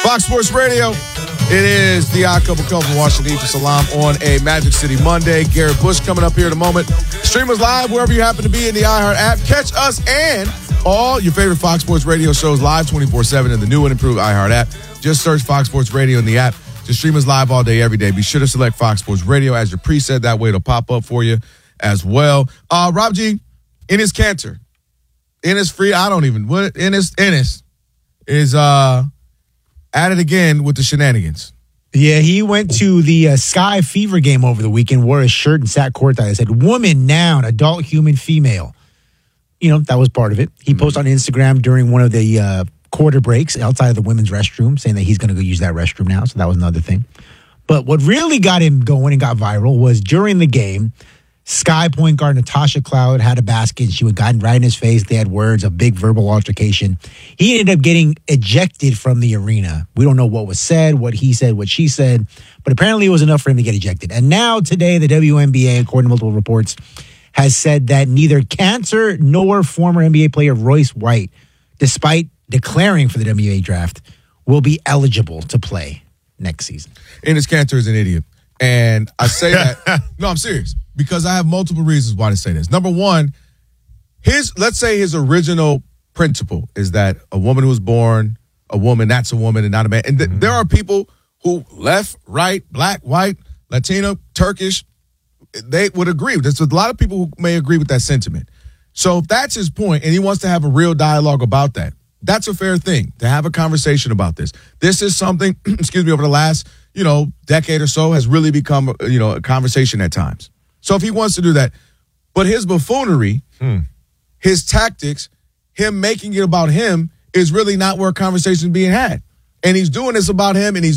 Fox Sports Radio. It is the odd couple from Washington for Salam on a Magic City Monday. Garrett Bush coming up here in a moment. Stream us live wherever you happen to be in the iHeart app. Catch us and all your favorite Fox Sports Radio shows live 24/7 in the new and improved iHeart app. Just search Fox Sports Radio in the app. Just stream us live all day, every day. Be sure to select Fox Sports Radio as your preset. That way it'll pop up for you as well. Rob G, Enes Kanter. Ennis is at it again with the shenanigans. Yeah, he went to the Sky Fever game over the weekend, wore a shirt and sat courtside. It said, woman, noun, adult, human, female. You know, that was part of it. He posted on Instagram during one of the quarter breaks outside of the women's restroom, saying that he's going to go use that restroom now. So that was another thing. But what really got him going and got viral was during the game, Sky point guard Natasha Cloud had a basket and she would got right in his face. They had words, a big verbal altercation. He ended up getting ejected from the arena. We don't know what was said, what he said, what she said, but apparently it was enough for him to get ejected. And now today, the WNBA, according to multiple reports, has said that neither Kanter nor former NBA player Royce White, despite declaring for the WNBA draft, will be eligible to play next season. Enes Kanter is an idiot. And I say that, no, I'm serious, because I have multiple reasons why to say this. Number one, let's say his original principle is that a woman who was born a woman, that's a woman and not a man. And there are people who left, right, black, white, Latino, Turkish, they would agree. There's a lot of people who may agree with that sentiment. So if that's his point and he wants to have a real dialogue about that, that's a fair thing to have a conversation about this. This is something, over the last, decade or so has really become, a conversation at times. So if he wants to do that, but his buffoonery, his tactics, him making it about him is really not where conversation is being had. And he's doing this about him. And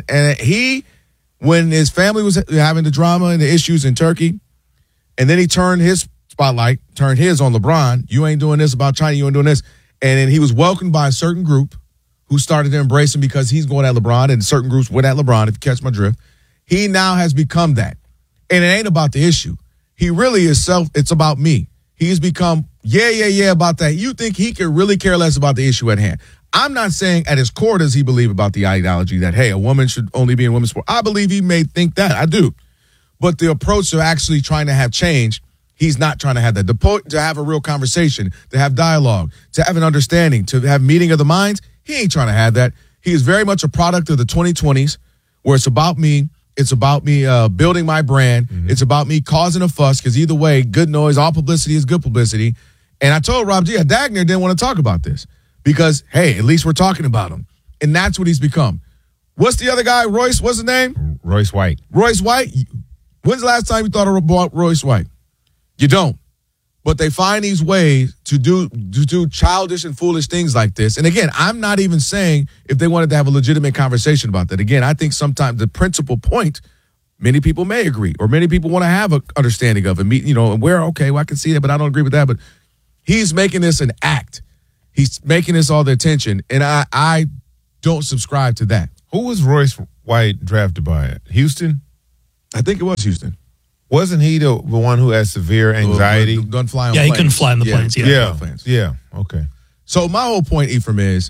he, when his family was having the drama and the issues in Turkey, and then he turned his spotlight, turned his on LeBron. You ain't doing this about China. You ain't doing this. And then he was welcomed by a certain group who started to embrace him because he's going at LeBron, and certain groups went at LeBron, if you catch my drift. He now has become that. And it ain't about the issue. He really is it's about me. He's become, about that. You think he could really care less about the issue at hand. I'm not saying at his core does he believe about the ideology that, hey, a woman should only be in women's sport. I believe he may think that. I do. But the approach to actually trying to have change, he's not trying to have that. The point to have a real conversation, to have dialogue, to have an understanding, to have meeting of the minds, he ain't trying to have that. He is very much a product of the 2020s where it's about me. It's about me building my brand. Mm-hmm. It's about me causing a fuss because either way, good noise, all publicity is good publicity. And I told Rob G. Dagner didn't want to talk about this because, hey, at least we're talking about him. And that's what he's become. What's the other guy, Royce? What's his name? Royce White. Royce White? When's the last time you thought about Royce White? You don't. But they find these ways to do childish and foolish things like this. And again, I'm not even saying if they wanted to have a legitimate conversation about that. Again, I think sometimes the principal point, many people may agree, or many people want to have an understanding of it. And we're okay, well, I can see that, but I don't agree with that. But he's making this an act. He's making this all the attention, and I don't subscribe to that. Who was Royce White drafted by? Houston? I think it was Houston. Wasn't he the one who had severe anxiety? Couldn't fly on planes. He couldn't fly on the planes. Yeah. Okay. So my whole point, Ephraim, is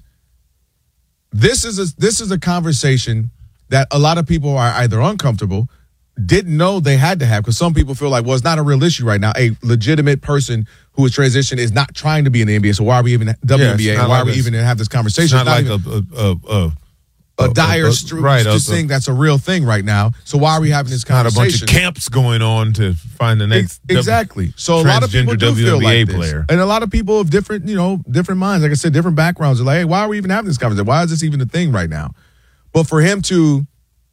this is a conversation that a lot of people are either uncomfortable, didn't know they had to have, because some people feel like, well, it's not a real issue right now. A legitimate person who is transitioned is not trying to be in the NBA, so why are we even WNBA? And why are we even have this conversation? It's not like a dire thing that's a real thing right now. So why are we having this conversation? Not a bunch of camps going on to find the next exactly. So a lot of people do feel like this, player. And a lot of people of different minds, like I said, different backgrounds are like, hey, why are we even having this conversation? Why is this even a thing right now? But for him to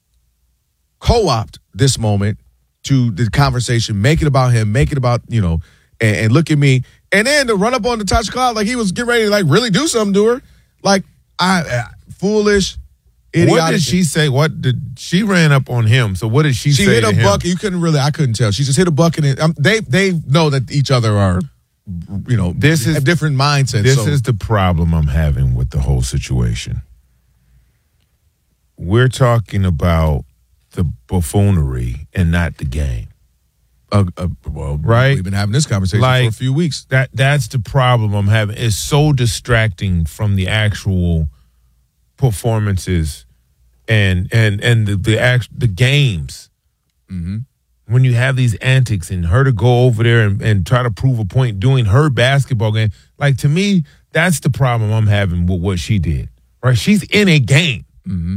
co-opt this moment to the conversation, make it about him, make it about and look at me, and then to run up on Natasha Cloud like he was getting ready to really do something to her, like foolish. Idiotic. What did she say? What did she ran up on him? So what did she say? She hit to a him? bucket. I couldn't tell. She just hit a bucket. And they know that each other are, this is have different mindsets. This is the problem I'm having with the whole situation. We're talking about the buffoonery and not the game. Right? We've been having this conversation for a few weeks. That's the problem I'm having. It's so distracting from the actual performances and the games. Mm-hmm. When you have these antics and her to go over there and try to prove a point doing her basketball game, like, to me, that's the problem I'm having with what she did. Right? She's in a game. Mm-hmm.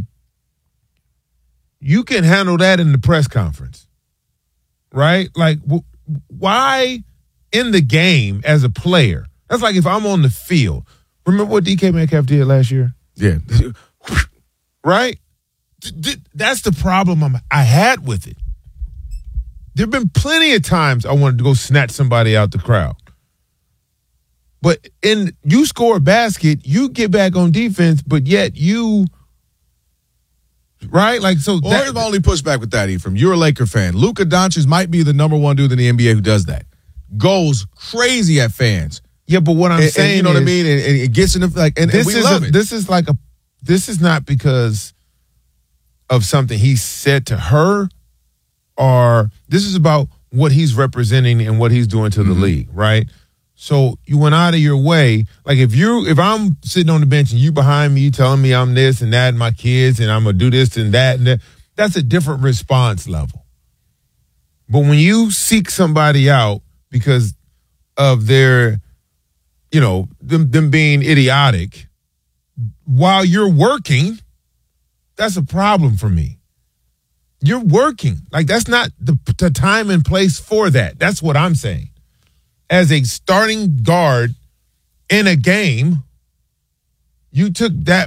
You can handle that in the press conference, right? Like, why in the game as a player? That's like if I'm on the field. Remember what DK Metcalf did last year? Yeah. Right? That's the problem I had with it. There have been plenty of times I wanted to go snatch somebody out the crowd. But you score a basket, you get back on defense, but yet you... Right? Like, so Well, here's my only pushback with that, Ephraim. You're a Laker fan. Luka Doncic might be the number one dude in the NBA who does that. Goes crazy at fans. Yeah, but what I'm saying, you know what I mean? And it gets in the, like, and we love it. This is not because of something he said to her, or this is about what he's representing and what he's doing to the league, right? So you went out of your way. Like, if I'm sitting on the bench and you behind me telling me I'm this and that and my kids and I'm going to do this and that, that's a different response level. But when you seek somebody out because of their, them being idiotic while you're working, that's a problem for me. You're working. Like, that's not the time and place for that. That's what I'm saying. As a starting guard in a game, you took that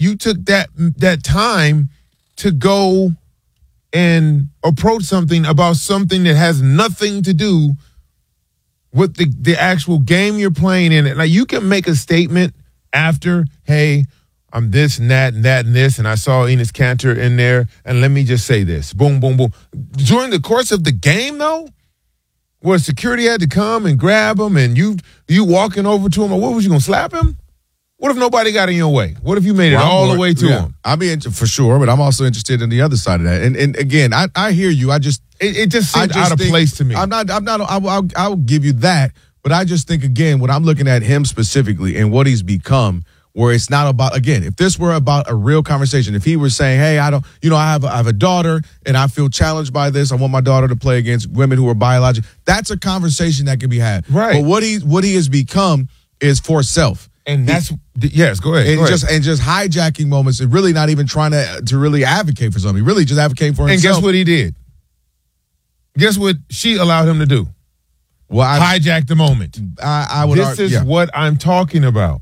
time to go and approach something about something that has nothing to do with the actual game you're playing in. Like, you can make a statement after, hey, I'm this and that and that and this, and I saw Enes Kanter in there, and let me just say this. Boom, boom, boom. During the course of the game, though, where security had to come and grab him, and you walking over to him, or what was you going to slap him? What if nobody got in your way? What if you made it all the way to him? I'll be for sure, but I'm also interested in the other side of that. And again, I hear you. It just seems out of place to me. I'll give you that, but I just think, again, when I'm looking at him specifically and what he's become, where it's not about, again, if this were about a real conversation, if he were saying, hey, I have a daughter and I feel challenged by this. I want my daughter to play against women who are biological. That's a conversation that can be had. Right. But what he has become is for self. And yes, go ahead. And just hijacking moments and really not even trying to really advocate for something. Really just advocating for himself. And guess what he did? Guess what she allowed him to do? Well, hijack the moment. I would argue. This is what I'm talking about.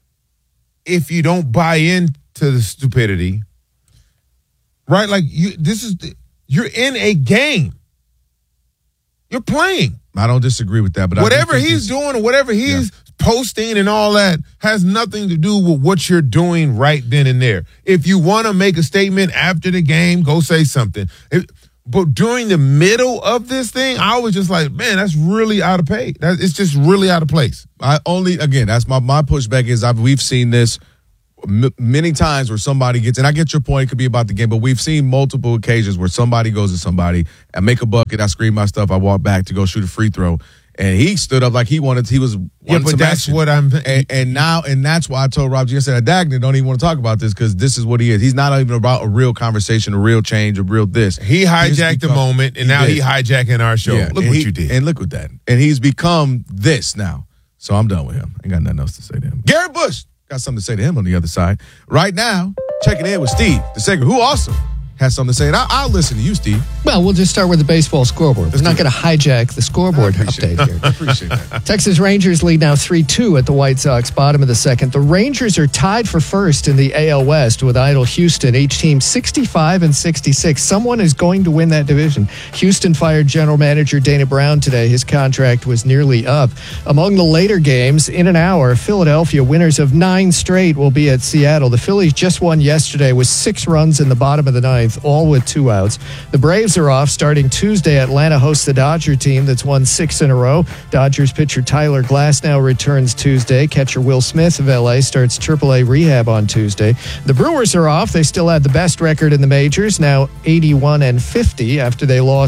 If you don't buy into the stupidity, right? Like, you're in a game. You're playing. I don't disagree with that, but whatever he's doing or whatever he's posting and all that has nothing to do with what you're doing right then and there. If you want to make a statement after the game, go say something. But during the middle of this thing, I was just like, man, that's really out of place. It's just really out of place. That's my pushback is we've seen this many times where somebody gets, and I get your point, it could be about the game, but we've seen multiple occasions where somebody goes to somebody and make a bucket, I scream my stuff, I walk back to go shoot a free throw, and he stood up like he was wanting but that's action. What I'm and that's why I told Rob G, I said, Dagner don't even want to talk about this because this is what he is. He's not even about a real conversation, a real change, a real this. He hijacked the moment, and now he's hijacking our show. Yeah, look what you did. And look at that. And he's become this now. So I'm done with him. Ain't got nothing else to say to him. Garrett Bush got something to say to him on the other side. Right now, checking in with Steve, the singer, who also has something to say. And I'll listen to you, Steve. Well, we'll just start with the baseball scoreboard. We're not going to hijack the scoreboard update here. I appreciate that. Texas Rangers lead now 3-2 at the White Sox, bottom of the second. The Rangers are tied for first in the AL West with idle Houston, each team 65 and 66. Someone is going to win that division. Houston fired general manager Dana Brown today. His contract was nearly up. Among the later games, in an hour, Philadelphia, winners of 9 straight, will be at Seattle. The Phillies just won yesterday with 6 runs in the bottom of the ninth, all with 2 outs. The Braves are off starting Tuesday. Atlanta hosts the Dodger team that's won 6 in a row. Dodgers pitcher Tyler Glasnow returns Tuesday. Catcher Will Smith of L.A. starts AAA rehab on Tuesday. The Brewers are off. They still had the best record in the majors, now 81 and 50 after they lost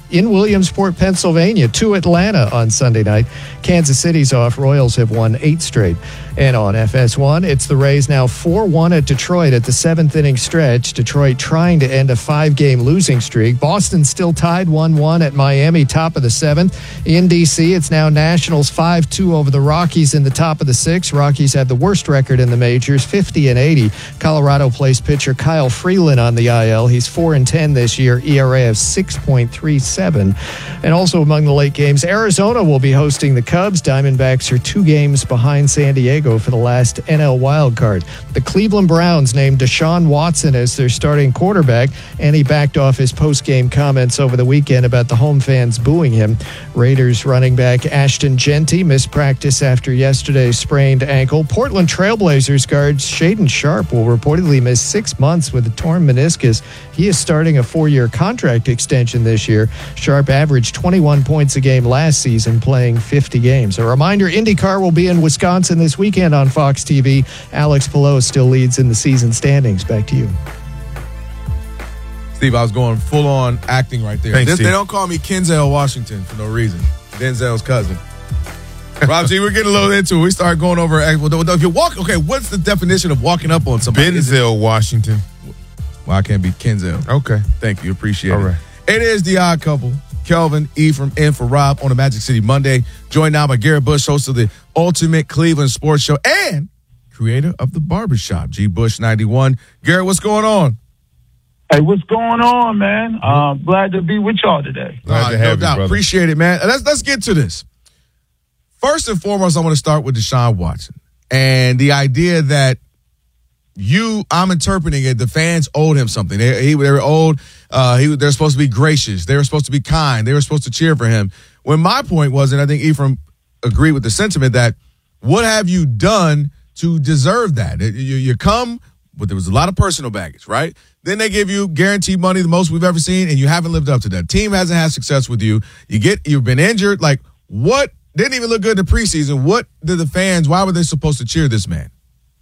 in Williamsport, Pennsylvania, to Atlanta on Sunday night. Kansas City's off. Royals have won 8 straight. And on FS1, it's the Rays now 4-1 at Detroit at the 7th inning stretch. Detroit trying to end a 5-game losing streak. Boston still tied 1-1 at Miami, top of the 7th. In D.C., it's now Nationals 5-2 over the Rockies in the top of the 6th. Rockies had the worst record in the majors, 50-80. Colorado placed pitcher Kyle Freeland on the IL. He's 4-10 this year, ERA of 6.37. And also among the late games, Arizona will be hosting the Cubs. Diamondbacks are 2 games behind San Diego for the last NL wildcard. The Cleveland Browns named Deshaun Watson as their starting quarterback, and he backed off his post-game comments over the weekend about the home fans booing him. Raiders running back Ashton Genty missed practice after yesterday's sprained ankle. Portland Trailblazers guard Shaden Sharp will reportedly miss 6 months with a torn meniscus. He is starting a 4-year contract extension this year. Sharp averaged 21 points a game last season, playing 50 games. A reminder, IndyCar will be in Wisconsin this weekend on Fox TV. Alex Palou still leads in the season standings. Back to you. Steve, I was going full-on acting right there. Thanks, Steve. They don't call me Kenzel Washington for no reason. Denzel's cousin. Rob G, we're getting a little into it. We start going over. If you walk, okay, what's the definition of walking up on somebody? Denzel Washington. Well, I can't be Kenzel. Okay. Thank you. Appreciate All it. right. It is The Odd Couple. Kelvin, Ephraim, in for Rob on a Magic City Monday. Joined now by Garrett Bush, host of the Ultimate Cleveland Sports Show and creator of The Barbershop, G. Bush 91. Garrett, what's going on? Hey, what's going on, man? Glad to be with y'all today. Glad to have no you, doubt. brother. Appreciate it, man. Let's get to this. First and foremost, I want to start with Deshaun Watson and the idea that I'm interpreting it, the fans owed him something. They were owed, they're supposed to be gracious. They were supposed to be kind. They were supposed to cheer for him. When my point was, and I think Ephraim agreed with the sentiment, that what have you done to deserve that? You come, but there was a lot of personal baggage, right? Then they give you guaranteed money, the most we've ever seen, and you haven't lived up to that. Team hasn't had success with you. You've been injured. Like, what? Didn't even look good in the preseason. What did the fans, why were they supposed to cheer this man?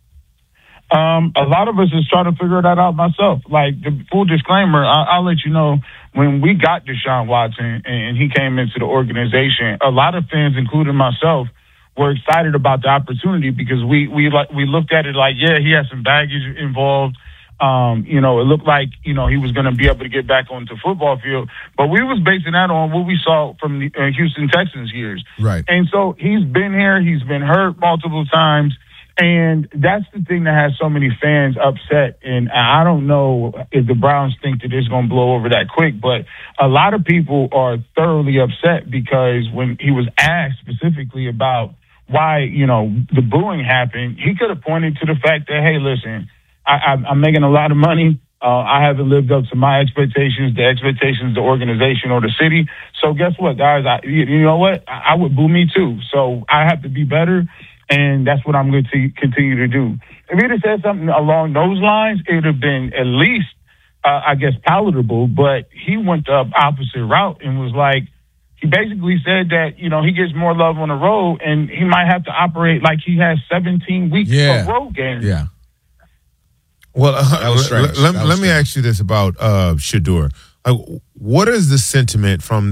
A lot of us is trying to figure that out myself. Like, the full disclaimer, I'll let you know, when we got Deshaun Watson and he came into the organization, a lot of fans, including myself, were excited about the opportunity because we looked at it like, yeah, he had some baggage involved. It looked like, he was going to be able to get back onto the football field, but we was basing that on what we saw from the Houston Texans years. Right. And so he's been here, he's been hurt multiple times. And that's the thing that has so many fans upset. And I don't know if the Browns think that it's going to blow over that quick, but a lot of people are thoroughly upset because when he was asked specifically about why, the booing happened, he could have pointed to the fact that, hey, listen, I'm making a lot of money. I haven't lived up to my expectations, the expectations of the organization or the city. So guess what, guys? You know what? I would boo me too. So I have to be better. And that's what I'm going to continue to do. If he'd have said something along those lines, it would have been at least, palatable. But he went the opposite route and was like, he basically said that, he gets more love on the road and he might have to operate like he has 17 weeks of road games. Yeah. Well, strange. let me ask you this about Shedeur. What is the sentiment from